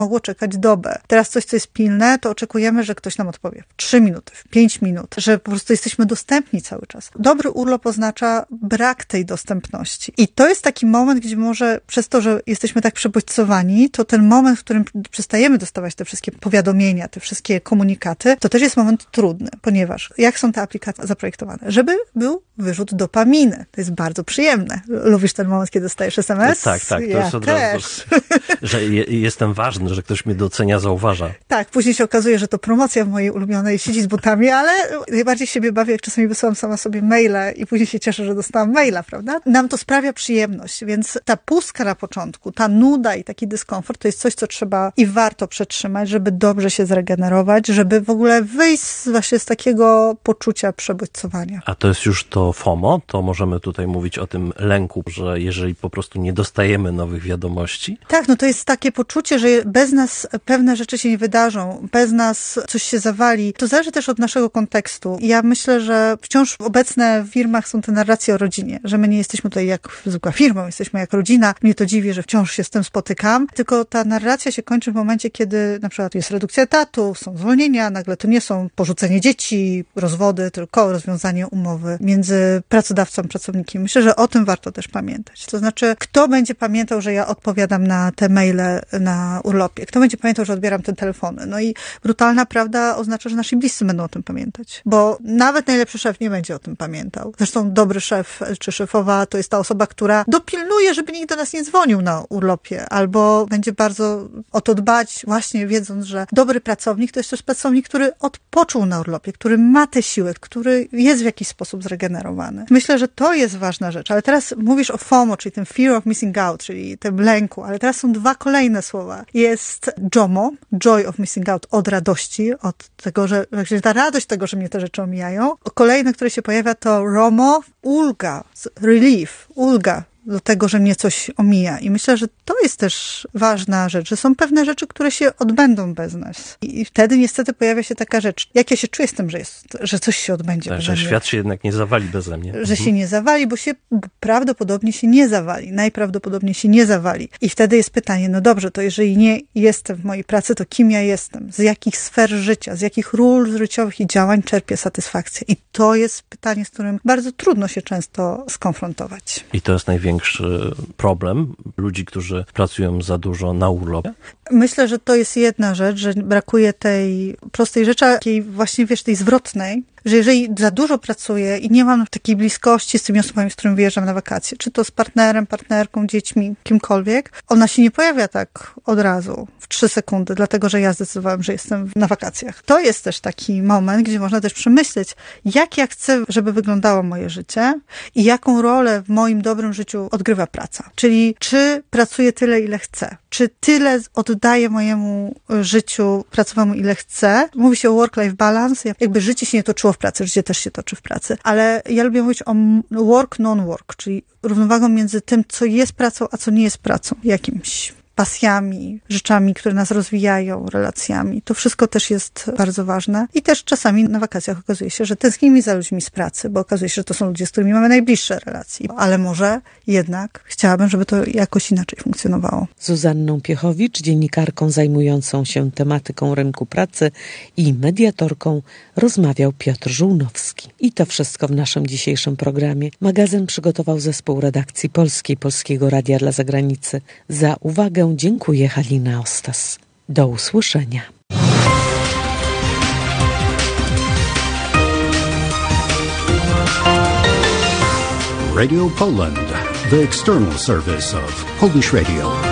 mogło czekać dobę. Teraz coś, co jest pilne, to oczekujemy, że ktoś nam odpowie w 3 minuty, w 5 minut, że po prostu jesteśmy dostępni cały czas. Dobry urlop oznacza brak tej dostępności. I to jest taki moment, gdzie może przez to, że jesteśmy tak przebodźcowani, to ten moment, w którym przestajemy dostawać te wszystkie powiadomienia, te wszystkie komunikaty, to też jest moment trudny, ponieważ jak są te aplikacje zaprojektowane? Żeby był wyrzut dopaminy. To jest bardzo przyjemne. Lubisz ten moment, kiedy dostajesz SMS? Tak. To ja jest od też. razu, że jestem ważny, że ktoś mnie docenia, zauważa. Tak, później się okazuje, że to promocja w mojej ulubionej sieci z butami, ale najbardziej siebie bawię, jak czasami wysyłam sama sobie maile i później się cieszę, że dostałam maila, prawda? Nam to sprawia przyjemność, więc ta pustka na początku, ta nuda i taki dyskomfort to jest coś, co trzeba i warto przetrzymać, żeby dobrze się zregenerować, żeby w ogóle wyjść właśnie z takiego poczucia przebodźcowania. A to jest już to FOMO? To możemy tutaj mówić o tym lęku, że jeżeli po prostu nie dostajemy nowych wiadomości? Tak, no to jest takie poczucie, że bez nas pewne rzeczy się nie wydarzą, bez nas coś się zawali. To zależy też od naszego kontekstu. Ja myślę, że wciąż obecne w firmach są te narracje o rodzinie, że my nie jesteśmy tutaj jak zwykła firma, jesteśmy jak rodzina. Mnie to dziwi, że wciąż się z tym spotykam, tylko ta narracja się kończy w momencie, kiedy na przykład jest redukcja etatów, są zwolnienia, nagle to nie są porzucenie dzieci, rozwody, tylko rozwiązanie umowy między pracodawcą a pracownikiem. Myślę, że o tym warto też pamiętać. To znaczy, kto będzie pamiętał, że ja odpowiadam na te maile na urlopie? Kto będzie pamiętał, że odbieram te telefony? No i brutalna prawda oznacza, że nasi bliscy będą o tym pamiętać. Bo nawet najlepszy szef nie będzie o tym pamiętał. Zresztą dobry szef czy szefowa to jest ta osoba, która dopilnuje, żeby nikt do nas nie dzwonił na urlopie. Albo będzie bardzo o to dbać, właśnie wiedząc, że dobry pracownik to jest też pracownik, który odpoczął na urlopie, który ma tę siłę, który jest w jakiś sposób zregenerowany. Myślę, że to jest ważna rzecz. Ale teraz mówisz o FOMO, czyli tym fear of missing out, czyli tym lęku. Ale teraz są dwa kolejne słowa. Jest JOMO, joy of missing out, od radości, od tego, że ta radość tego, że mnie te rzeczy omijają. Kolejne, które się pojawia, to ROMO, ulga, relief, ulga do tego, że mnie coś omija. I myślę, że to jest też ważna rzecz, że są pewne rzeczy, które się odbędą bez nas. I wtedy niestety pojawia się taka rzecz. Jak ja się czuję z tym, że coś się odbędzie Tak, beze że mnie. świat się jednak nie zawali beze mnie. Że się nie zawali, bo się prawdopodobnie się nie zawali. Najprawdopodobniej się nie zawali. I wtedy jest pytanie, no dobrze, to jeżeli nie jestem w mojej pracy, to kim ja jestem? Z jakich sfer życia, z jakich ról życiowych i działań czerpię satysfakcję? I to jest pytanie, z którym bardzo trudno się często skonfrontować. I to jest największy problem ludzi, którzy pracują za dużo na urlopie? Myślę, że to jest jedna rzecz, że brakuje tej prostej rzeczy, takiej właśnie, tej zwrotnej, że jeżeli za dużo pracuję i nie mam takiej bliskości z tymi osobami, z którymi wyjeżdżam na wakacje, czy to z partnerem, partnerką, dziećmi, kimkolwiek, ona się nie pojawia tak od razu, w 3 sekundy, dlatego, że ja zdecydowałam, że jestem na wakacjach. To jest też taki moment, gdzie można też przemyśleć, jak ja chcę, żeby wyglądało moje życie i jaką rolę w moim dobrym życiu odgrywa praca. Czyli czy pracuję tyle, ile chcę? Czy tyle oddaję mojemu życiu pracowemu, ile chcę? Mówi się o work-life balance, jakby życie się nie toczyło w pracy, życie też się toczy w pracy. Ale ja lubię mówić o work, non-work, czyli równowagą między tym, co jest pracą, a co nie jest pracą. Jakimś pasjami, rzeczami, które nas rozwijają, relacjami. To wszystko też jest bardzo ważne. I też czasami na wakacjach okazuje się, że tęsknimy za ludźmi z pracy, bo okazuje się, że to są ludzie, z którymi mamy najbliższe relacje. Ale może jednak chciałabym, żeby to jakoś inaczej funkcjonowało. Z Zuzanną Piechowicz, dziennikarką zajmującą się tematyką rynku pracy i mediatorką, rozmawiał Piotr Żółnowski. I to wszystko w naszym dzisiejszym programie. Magazyn przygotował zespół redakcji polskiej Polskiego Radia dla Zagranicy. Za uwagę dziękuję, Halina Ostas. Do usłyszenia. Radio Poland, the external service of Polish Radio.